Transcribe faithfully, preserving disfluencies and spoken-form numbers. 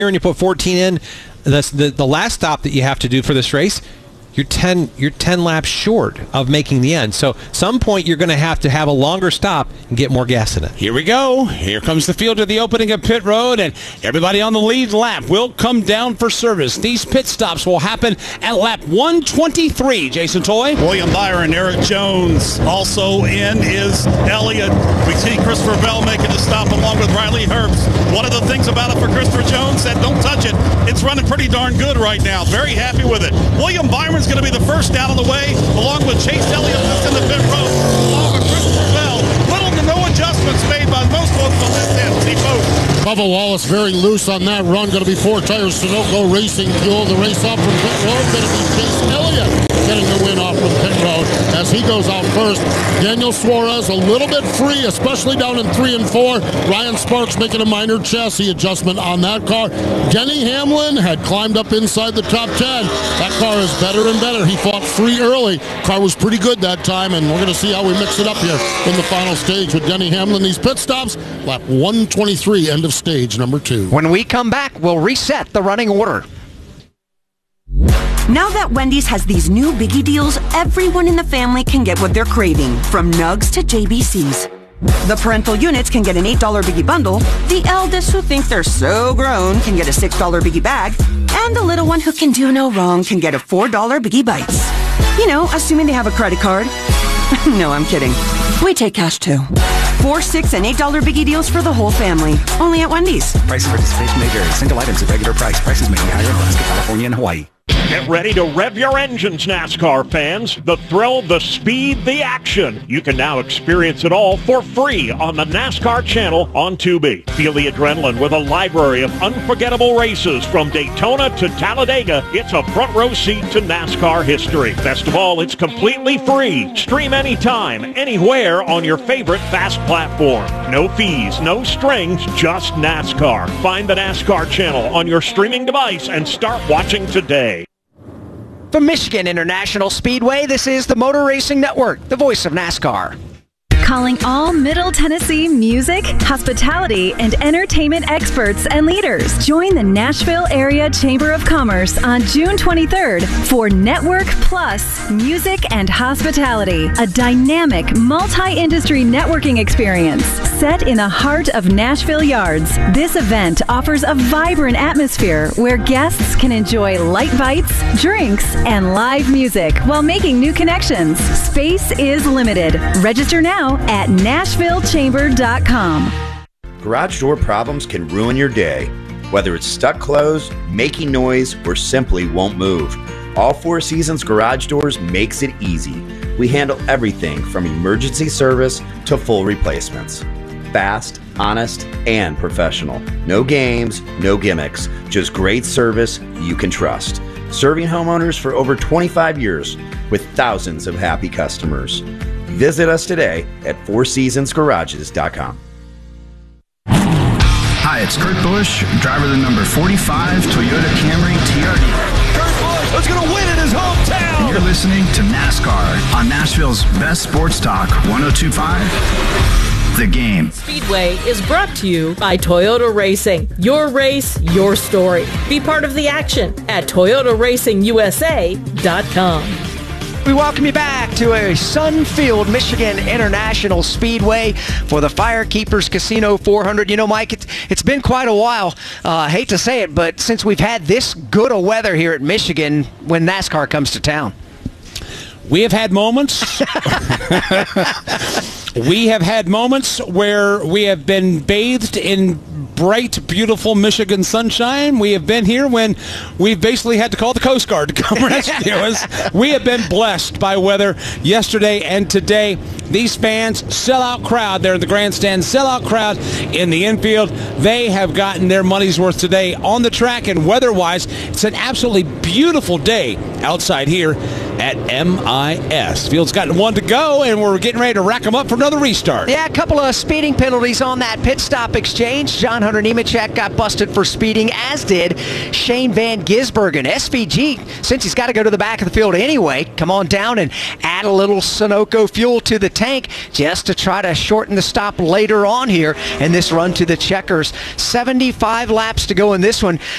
and you put fourteen in, the, the the last stop that you have to do for this race, you're ten you're ten laps short of making the end. So some point you're going to have to have a longer stop and get more gas in it. Here we go. Here comes the field to the opening of pit road, and everybody on the lead lap will come down for service. These pit stops will happen at lap one twenty-three. Jason Toy. William Byron, Eric Jones. Also in is Elliott. We see Christopher Bell making a stop along with Riley Herbst. One of the things about it for Christopher Jones said, don't touch it. It's running pretty darn good right now. Very happy with it. William Byron's going to be the first down on the way, along with Chase Elliott that's in the pit road, along with Christopher Bell. Little to no adjustments made by most folks on this end. See both. Bubba Wallace very loose on that run. Going to be four tires. Sunoco Racing Fuel. The race off from pit road. Going to be Chase Elliott getting the win off from pit road as he goes out first. Daniel Suarez a little bit free, especially down in three and four. Ryan Sparks making a minor chassis adjustment on that car. Denny Hamlin had climbed up inside the top ten. That car is better and better. He fought free early. Car was pretty good that time, and we're going to see how we mix it up here in the final stage with Denny Hamlin. These pit stops, lap one twenty-three, end of stage number two. When we come back, we'll reset the running order. Now that Wendy's has these new biggie deals, everyone in the family can get what they're craving, from Nugs to J B Cs. The parental units can get an eight dollar biggie bundle, the eldest who think they're so grown can get a six dollar biggie bag, and the little one who can do no wrong can get a four dollar biggie bites. You know, assuming they have a credit card. No, I'm kidding. We take cash too. Four, six, and eight dollar biggie deals for the whole family. Only at Wendy's. Price of participation may vary. Single items at regular price. Prices may be higher in Alaska, California, and Hawaii. Get ready to rev your engines, NASCAR fans. The thrill, the speed, the action. You can now experience it all for free on the NASCAR channel on Tubi. Feel the adrenaline with a library of unforgettable races from Daytona to Talladega. It's a front row seat to NASCAR history. Best of all, it's completely free. Stream anytime, anywhere on your favorite fast platform. No fees, no strings, just NASCAR. Find the NASCAR channel on your streaming device and start watching today. From Michigan International Speedway, this is the Motor Racing Network, the voice of NASCAR. Calling all Middle Tennessee music, hospitality, and entertainment experts and leaders. Join the Nashville Area Chamber of Commerce on June twenty-third for Network Plus Music and Hospitality, a dynamic multi-industry networking experience set in the heart of Nashville Yards. This event offers a vibrant atmosphere where guests can enjoy light bites, drinks, and live music while making new connections. Space is limited. Register now at Nashville Chamber dot com. Garage door problems can ruin your day. Whether it's stuck closed, making noise, or simply won't move, All Four Seasons Garage Doors makes it easy. We handle everything from emergency service to full replacements. Fast, honest, and professional. No games, no gimmicks, just great service you can trust. Serving homeowners for over twenty-five years with thousands of happy customers. Visit us today at four seasons garages dot com. Hi, it's Kurt Busch, driver of the number forty-five Toyota Camry T R D. Kurt Busch is going to win in his hometown. And you're listening to NASCAR on Nashville's best sports talk, one oh two point five, The Game. Speedway is brought to you by Toyota Racing. Your race, your story. Be part of the action at Toyota Racing U S A dot com. We welcome you back to a Sunfield, Michigan International Speedway for the Firekeepers Casino four hundred. You know, Mike, it's, it's been quite a while. Uh, I hate to say it, but since we've had this good a weather here at Michigan when NASCAR comes to town. We have had moments. We have had moments where we have been bathed in bright, beautiful Michigan sunshine. We have been here when we've basically had to call the Coast Guard to come rescue us. We have been blessed by weather yesterday and today. These fans, sellout crowd there in the grandstand, sellout crowd in the infield. They have gotten their money's worth today on the track, and weather-wise, it's an absolutely beautiful day outside here at M I S. Field's gotten one to go, and we're getting ready to rack them up for another restart. Yeah, a couple of speeding penalties on that pit stop exchange. John Hunter Nemechek got busted for speeding, as did Shane Van Gisbergen. S V G, since he's got to go to the back of the field anyway, come on down and add a little Sunoco fuel to the tank just to try to shorten the stop later on here in this run to the checkers. seventy-five laps to go in this one.